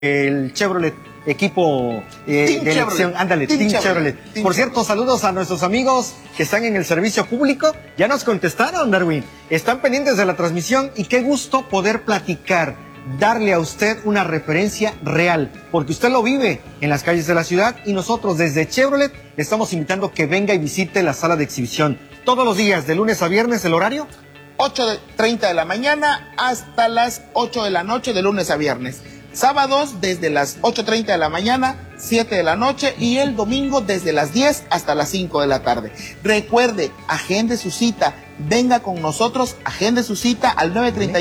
el Chevrolet equipo de elección, ándale, Team Chevrolet. Por cierto, saludos a nuestros amigos que están en el servicio público. Ya nos contestaron, Darwin. Están pendientes de la transmisión y qué gusto poder platicar, darle a usted una referencia real, porque usted lo vive en las calles de la ciudad y nosotros desde Chevrolet le estamos invitando que venga y visite la sala de exhibición. Todos los días, de lunes a viernes, el horario 8:30 de la mañana hasta las 8 de la noche, de lunes a viernes. Sábados desde las 8:30 de la mañana, 7 de la noche, y el domingo desde las 10 hasta las 5 de la tarde. Recuerde, agende su cita, venga con nosotros, agende su cita al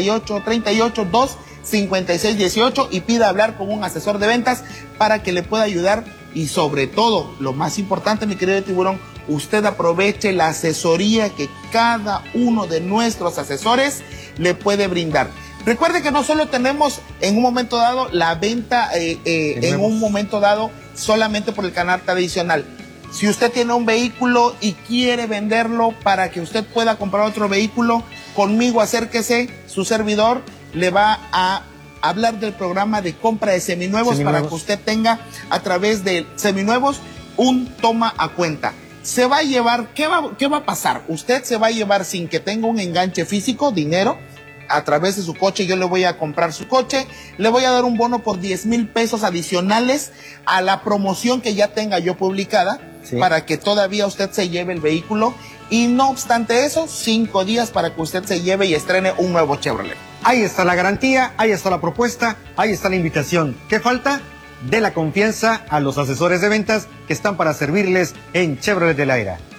938-38-2-5618 y pida hablar con un asesor de ventas para que le pueda ayudar. Y sobre todo, lo más importante, mi querido Tiburón, usted aproveche la asesoría que cada uno de nuestros asesores le puede brindar. Recuerde que no solo tenemos en un momento dado la venta en un momento dado solamente por el canal tradicional. Si usted tiene un vehículo y quiere venderlo para que usted pueda comprar otro vehículo, conmigo acérquese, su servidor le va a hablar del programa de compra de seminuevos para que usted tenga a través de seminuevos un toma a cuenta. Se va a llevar, ¿qué va a pasar? Usted se va a llevar sin que tenga un enganche físico, dinero, a través de su coche. Yo le voy a comprar su coche, le voy a dar un bono por 10,000 pesos adicionales a la promoción que ya tenga yo publicada, para que todavía usted se lleve el vehículo, y no obstante eso, 5 días para que usted se lleve y estrene un nuevo Chevrolet. Ahí está la garantía, ahí está la propuesta, ahí está la invitación. ¿Qué falta? De la confianza a los asesores de ventas que están para servirles en Chevrolet de la Era.